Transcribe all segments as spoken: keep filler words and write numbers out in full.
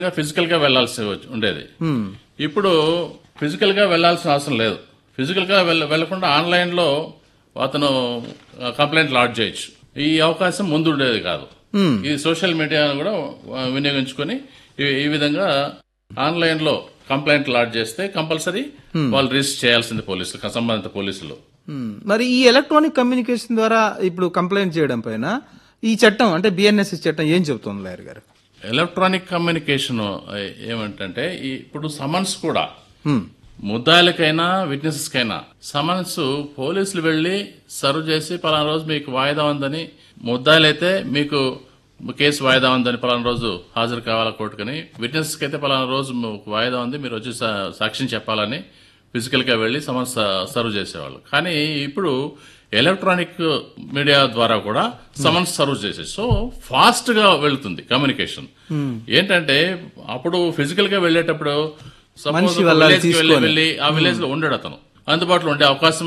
Physical గా వెళ్లాల్సి ఉండేది. ఇప్పుడు ఫిజికల్ గా వెళ్లాల్సిన అవసరం లేదు. ఫిజికల్ గా వెళ్లకుండా ఆన్లైన్ లో అతను కంప్లైంట్ లాడ్జ్ చేయొచ్చు. ఈ అవకాశం ముందు ఉండేది కాదు. ఈ సోషల్ మీడియాను కూడా వినియోగించుకుని ఈ విధంగా ఆన్లైన్ లో కంప్లైంట్ లాడ్జ్ చేస్తే కంపల్సరీ వాళ్ళు రిజిస్టర్ చేయాల్సింది పోలీసులు, సంబంధిత పోలీసులు. మరి ఈ ఎలక్ట్రానిక్ కమ్యూనికేషన్ ద్వారా ఇప్పుడు కంప్లైంట్ చేయడం పైన ఈ చట్టం అంటే బిఎన్ఎస్ఎస్ చట్టం ఏం చెబుతుంది లాయర్ గారు? ఎలక్ట్రానిక్ కమ్యూనికేషన్ ఏమంటే ఇప్పుడు సమన్స్ కూడా ముద్దాయిలకైనా విట్నెసెస్ కైనా సమన్స్ పోలీసులు వెళ్లి సర్వ్ చేసి పలానా రోజు మీకు వాయిదా ఉందని, ముద్దాయిలైతే మీకు కేసు వాయిదా ఉందని పలానా రోజు హాజరు కావాలా కోర్టుకని, విట్నెసెస్ కి అయితే పలానా రోజు వాయిదా ఉంది మీరు వచ్చి సాక్ష్యం చెప్పాలని ఫిజికల్ గా వెళ్లి సమన్స్ సర్వ్ చేసేవాళ్ళు. కానీ ఇప్పుడు ఎలక్ట్రానిక్ మీడియా ద్వారా కూడా సమన్స్ సర్వ్ చేసే సో ఫాస్ట్ గా వెళ్తుంది కమ్యూనికేషన్. ఏంటంటే అప్పుడు ఫిజికల్ గా వెళ్లేటప్పుడు వెళ్ళి ఆ విలేజ్ లో ఉండడు అతను, అందుబాటులో ఉండే అవకాశం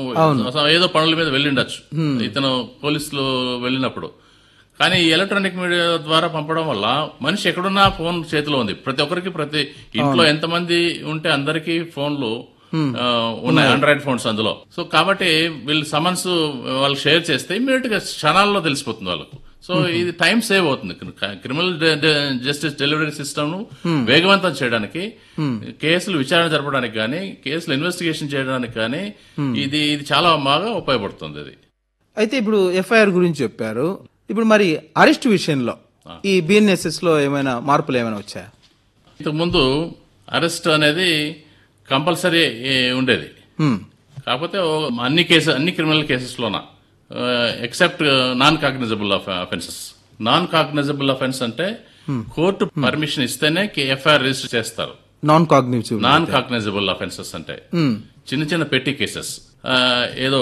ఏదో పనుల మీద వెళ్ళిండొచ్చు ఇతను పోలీసులు వెళ్ళినప్పుడు. కానీ ఈ ఎలక్ట్రానిక్ మీడియా ద్వారా పంపడం వల్ల మనిషి ఎక్కడున్నా ఫోన్ చేతిలో ఉంది. ప్రతి ఒక్కరికి, ప్రతి ఇంట్లో ఎంతమంది ఉంటే అందరికీ ఫోన్లు ఉన్నాయి, ఆండ్రాయిడ్ ఫోన్స్ అందులో. సో కాబట్టి వీళ్ళు సమన్స్ వాళ్ళు షేర్ చేస్తే ఇమ్మీడియట్ గా క్షణాల్లో తెలిసిపోతుంది వాళ్ళకు. సో ఇది టైం సేవ్ అవుతుంది. క్రిమినల్ జస్టిస్ డెలివరీ సిస్టమ్ ను వేగవంతం చేయడానికి, కేసులు విచారణ జరపడానికి కానీ, కేసులు ఇన్వెస్టిగేషన్ చేయడానికి కానీ ఇది ఇది చాలా బాగా ఉపయోగపడుతుంది. ఇది అయితే ఇప్పుడు ఎఫ్ఐఆర్ గురించి చెప్పారు. ఇప్పుడు మరి అరెస్ట్ విషయంలో ఈ బిఎన్ఎస్ఎస్ లో ఏమైనా మార్పులు ఏమైనా వచ్చాయా? ఇంతకు ముందు అరెస్ట్ అనేది కంపల్సరీ ఉండేది. కాకపోతే అన్ని కేసు అన్ని క్రిమినల్ కేసెస్ లోన except non cognisable offences. Non cognizable offence అంటే కోర్టు పర్మిషన్ ఇస్తేనే ఎఫ్ఐఆర్ రిజిస్టర్ చేస్తారు. Non cognisable non cognisable offences అంటే చిన్న చిన్న పెట్టి కేసెస్, ఏదో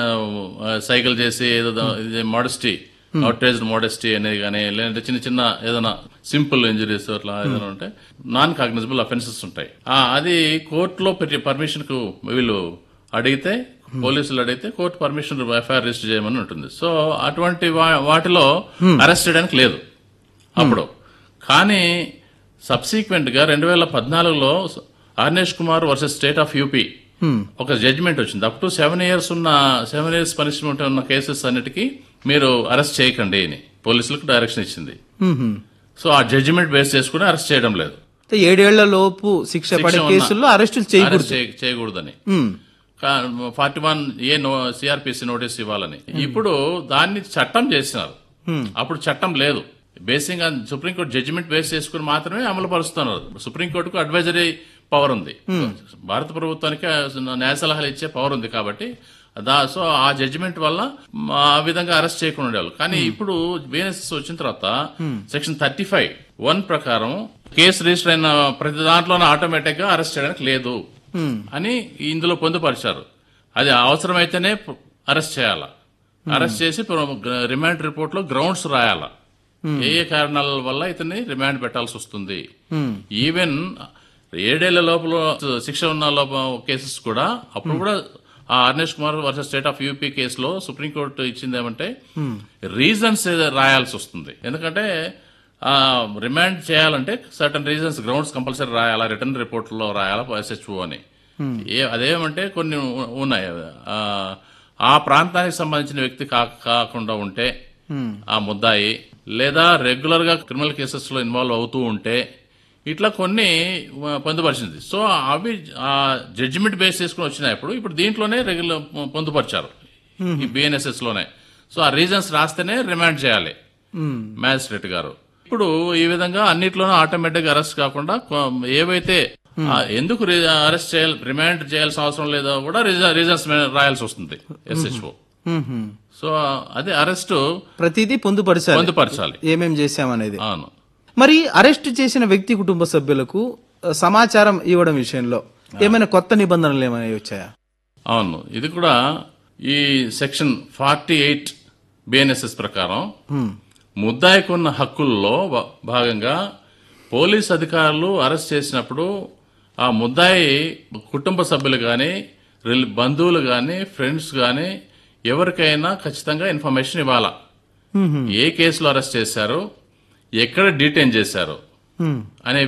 సైకిల్ చేసి ఏదో మోడెస్టీ, అవుట్రేజ్డ్ మోడెస్టీ అనేది కానీ, లేదంటే చిన్న చిన్న ఏదైనా సింపుల్ ఇంజరీస్ అట్లా ఏదైనా ఉంటే నాన్ కాగ్నిజబుల్ అఫెన్సెస్ ఉంటాయి. అది కోర్టులో పర్మిషన్ కు వీళ్ళు అడిగితే, పోలీసులు అడిగితే కోర్టు పర్మిషన్ ఎఫ్ఐఆర్ రిజిస్టర్ చేయమని ఉంటుంది. సో అటువంటి వాటిలో అరెస్ట్ చేయడానికి లేదు అప్పుడు. కానీ సబ్సీక్వెంట్ గా రెండు వేల పద్నాలుగులో Arnesh Kumar versus state of UP ఒక జడ్జిమెంట్ వచ్చింది. అప్ టు సెవెన్ ఇయర్స్ ఉన్న సెవెన్ ఇయర్స్ పనిష్మెంట్ ఉన్న కేసెస్ అన్నిటికీ మీరు అరెస్ట్ చేయకండి అని పోలీసులకు డైరెక్షన్ ఇచ్చింది. సో ఆ జడ్జిమెంట్ బేస్ చేసుకుని అరెస్ట్ చేయడం లేదు. ఏడేళ్ల లోపు శిక్ష పడే కేసుల్లో అరెస్టులు చేయకూడదని ఫార్టీ వన్ ఏ సిఆర్పిసి నోటీస్ ఇవ్వాలని. ఇప్పుడు దాన్ని చట్టం చేసినారు. అప్పుడు చట్టం లేదు. బేసింగ్ సుప్రీంకోర్టు జడ్జిమెంట్ బేస్ చేసుకుని మాత్రమే అమలు పరుస్తున్నారు. సుప్రీంకోర్టుకు అడ్వైజరీ పవర్ ఉంది, భారత ప్రభుత్వానికి న్యాయ సలహాలు ఇచ్చే పవర్ ఉంది. కాబట్టి సో ఆ జడ్జిమెంట్ వల్ల ఆ విధంగా అరెస్ట్ చేయకుండా ఉండేవాళ్ళు. కానీ ఇప్పుడు బిఎన్ఎస్ఎస్ వచ్చిన తర్వాత సెక్షన్ థర్టీ ఫైవ్ వన్ ప్రకారం కేసు రిజిస్టర్ అయిన ప్రతి దాంట్లోనే ఆటోమేటిక్ గా అరెస్ట్ చేయడానికి లేదు అని ఇందులో పొందుపరిచారు. అది అవసరమైతేనే అరెస్ట్ చేయాలా, అరెస్ట్ చేసి రిమాండ్ రిపోర్ట్ లో గ్రౌండ్స్ రాయాలా, ఏ ఏ కారణాల వల్ల ఇతన్ని రిమాండ్ పెట్టాల్సి వస్తుంది. ఈవెన్ ఏడేళ్ల లోపల శిక్ష ఉన్న లోపల కేసెస్ కూడా అప్పుడు కూడా ఆ Arnesh Kumar versus state of UP కేసులో సుప్రీంకోర్టు ఇచ్చింది ఏమంటే రీజన్స్ రాయాల్సి వస్తుంది. ఎందుకంటే రిమాండ్ చేయాలంటే certain reasons, grounds compulsory రాయాలా, return report లో రాయాలా ఎస్హెచ్ఓ అని. అదేమంటే కొన్ని ఉన్నాయి, ఆ ప్రాంతానికి సంబంధించిన వ్యక్తి కాకుండా ఉంటే ఆ ముద్దాయి, లేదా రెగ్యులర్ గా క్రిమినల్ కేసెస్ లో ఇన్వాల్వ్ అవుతూ ఉంటే, ఇట్లా కొన్ని పొందుపరిచింది. సో అవి ఆ జడ్జిమెంట్ బేస్ చేసుకుని వచ్చినాయి. ఇప్పుడు దీంట్లోనే రెగ్యులర్ పొందుపరిచారు ఈ బిఎన్ఎస్ఎస్ లోనే. సో ఆ రీజన్స్ రాస్తేనే రిమాండ్ చేయాలి మ్యాజిస్ట్రేట్ గారు. ఇప్పుడు ఈ విధంగా అన్నిట్లోనూ ఆటోమేటిక్ గా అరెస్ట్ కాకుండా ఏవైతే ఎందుకు అరెస్ట్ చేయాలి, రిమాండ్ చేయాల్సిన అవసరం లేదో కూడా రీజన్స్ రాయాల్సి వస్తుంది ఎస్హెచ్ఓ. సో అదే అరెస్ట్ ప్రతిదీ పొందుపరచాలి పొందుపరచాలి ఏమేం చేశామనేది. అవును. మరి అరెస్ట్ చేసిన వ్యక్తి కుటుంబ సభ్యులకు సమాచారం ఇవ్వడం విషయంలో ఏమైనా కొత్త నిబంధనలు ఏమైనా వచ్చాయా? అవును, ఇది కూడా ఈ సెక్షన్ ఫార్టీ ఎయిట్ బిఎన్ఎస్ఎస్ ప్రకారం ముద్దాయికున్న హక్కుల్లో భాగంగా పోలీస్ అధికారులు అరెస్ట్ చేసినప్పుడు ఆ ముద్దాయి కుటుంబ సభ్యులు గాని, బంధువులు గాని, ఫ్రెండ్స్ గాని ఎవరికైనా ఖచ్చితంగా ఇన్ఫర్మేషన్ ఇవ్వాలా. ఏ కేసులో అరెస్ట్ చేశారు, ఎక్కడ డీటైన్ చేశారు, హ్మ్. అనే